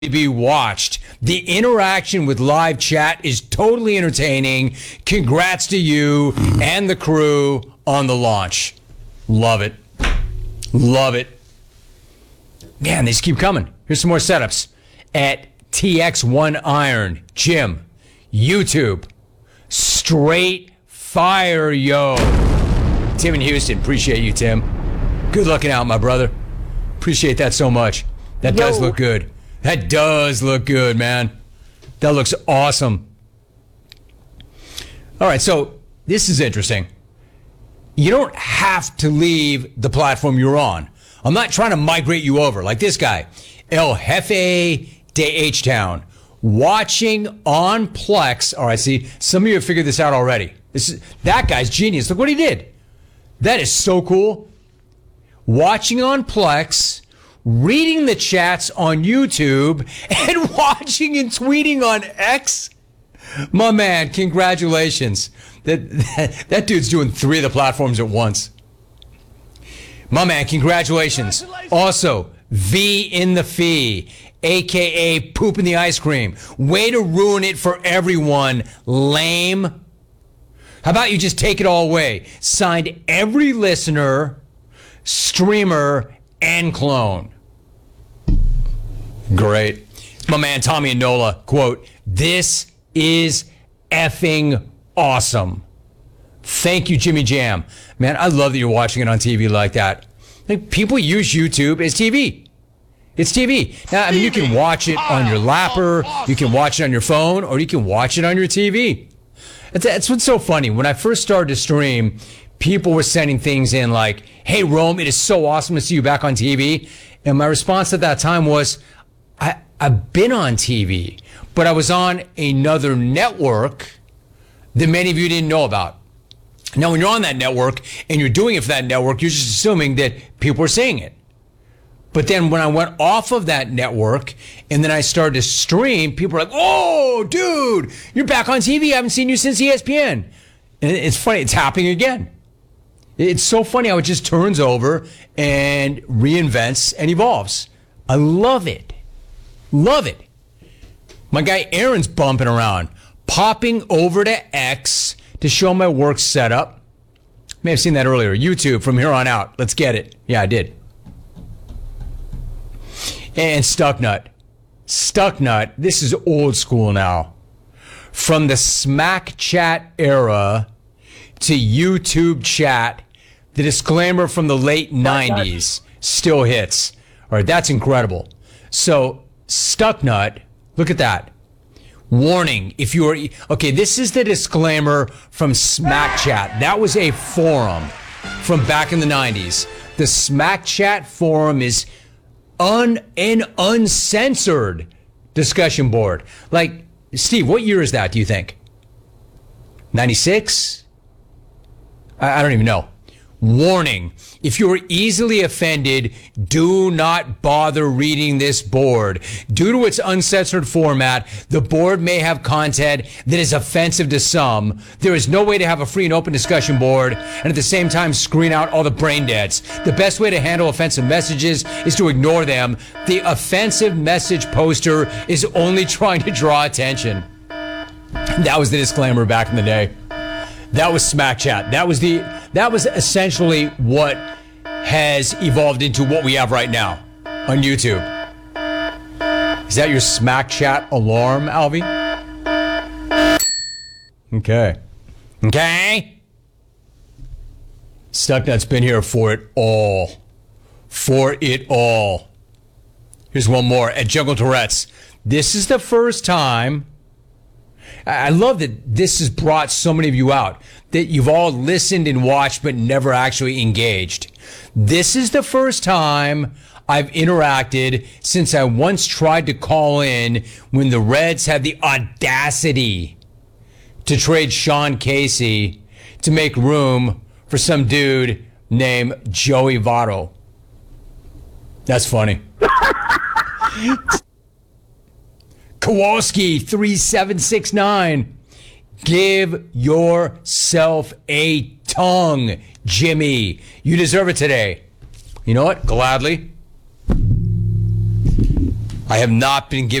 be watched. The interaction with live chat is totally entertaining. Congrats to you and the crew on the launch. Love it. Love it. Man, they just keep coming. Here's some more setups at TX1 Iron, Jim, YouTube, Straight Fire, yo. Tim in Houston, appreciate you, Tim. Good looking out, my brother. Appreciate that so much. That does look good. That does look good, man. That looks awesome. All right, so this is interesting. You don't have to leave the platform you're on. I'm not trying to migrate you over like this guy, El Jefe de H-Town, watching on Plex. All right, see, some of you have figured this out already. That guy's genius. Look what he did. That is so cool. Watching on Plex, reading the chats on YouTube, and watching and tweeting on X. My man, congratulations. That dude's doing 3 of the platforms at once. My man, congratulations. Also, V in the Fee, a.k.a. Poop in the Ice Cream. Way to ruin it for everyone, lame. How about you just take it all away? Signed every listener, streamer, and clone. Great. My man, Tommy and Nola, quote, "This is effing awesome." Thank you, Jimmy Jam. Man, I love that you're watching it on TV like that. Like, people use YouTube as TV. It's TV. Now, I mean, you can watch it on your lapper, you can watch it on your phone, or you can watch it on your TV. That's what's so funny. When I first started to stream, people were sending things in like, "Hey, Rome, it is so awesome to see you back on TV." And my response at that time was, I've been on TV, but I was on another network that many of you didn't know about. Now, when you're on that network and you're doing it for that network, you're just assuming that people are seeing it. But then when I went off of that network and then I started to stream, people were like, "Oh, dude, you're back on TV. I haven't seen you since ESPN." And it's funny. It's happening again. It's so funny how it just turns over and reinvents and evolves. I love it. Love it. My guy Aaron's bumping around, popping over to X to show my work setup. May have seen that earlier. YouTube from here on out. Let's get it. Yeah, I did. And Stucknut. Stucknut, this is old school now. From the Smack Chat era to YouTube chat, the disclaimer from the late 90s still hits. All right, that's incredible. So, Stucknut, look at that. Warning, if you are... Okay, this is the disclaimer from Smack Chat. That was a forum from back in the 90s. The Smack Chat forum is an uncensored discussion board. Like, Steve, what year is that, do you think? 96? I don't even know. Warning, if you are easily offended, do not bother reading this board. Due to its uncensored format, the board may have content that is offensive to some. There is no way to have a free and open discussion board and at the same time screen out all the brain deads. The best way to handle offensive messages is to ignore them. The offensive message poster is only trying to draw attention. That was the disclaimer back in the day. That was Smack Chat. That was essentially what has evolved into what we have right now on YouTube. Is that your Smack Chat alarm, Alvy? Okay. Okay. Stucknut's been here for it all. For it all. Here's one more at Jungle Tourette's. This is the first time. I love that this has brought so many of you out, that you've all listened and watched but never actually engaged. This is the first time I've interacted since I once tried to call in when the Reds had the audacity to trade Sean Casey to make room for some dude named Joey Votto. That's funny. Kowalski 3769. Give yourself a tongue, Jimmy. You deserve it today. You know what? Gladly. I have not been given